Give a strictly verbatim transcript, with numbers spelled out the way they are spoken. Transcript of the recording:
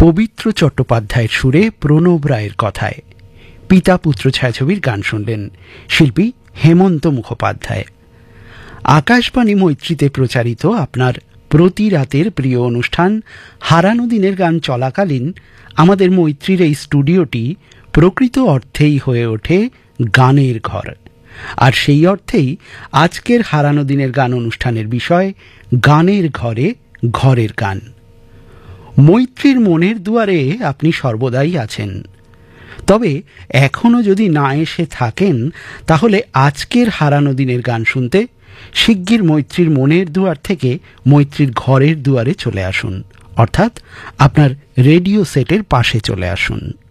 পবিত্র চট্টোপাধ্যায়ের সুরে প্রণব রায়ের কথায় পিতা পুত্র ছায়াছবির গান শুনলেন, শিল্পী হেমন্ত মুখোপাধ্যায়। আকাশবাণী মৈত্রীতে প্রচারিত আপনার প্রতি রাতের প্রিয় অনুষ্ঠান হারানো দিনের গান চলাকালীন আমাদের মৈত্রীর এই স্টুডিওটি প্রকৃত অর্থেই হয়ে ওঠে গানের ঘর। আর সেই অর্থেই আজকের হারানো দিনের গান অনুষ্ঠানের বিষয় গানের ঘরে ঘরের গান। মৈত্রীর মনের দুয়ারে আপনি সর্বদাই আছেন, তবে এখনো যদি না এসে থাকেন তাহলে আজকের হারানো দিনের গান শুনতে শিগগির মৈত্রীর মনের দুয়ার থেকে মৈত্রীর ঘরের দুয়ারে চলে আসুন, অর্থাৎ আপনার রেডিও সেটের পাশে চলে আসুন।